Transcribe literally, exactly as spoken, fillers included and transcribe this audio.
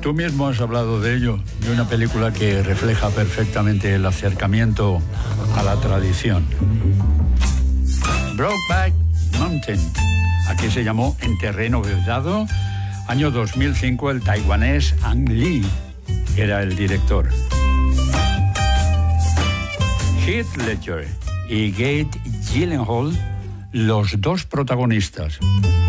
Tú mismo has hablado de ello, de una película que refleja perfectamente el acercamiento a la tradición. Brokeback Mountain. Aquí se llamó En terreno vedado. Año dos mil cinco, el taiwanés Ang Lee era el director. Heath Ledger y Jake Gyllenhaal, los dos protagonistas.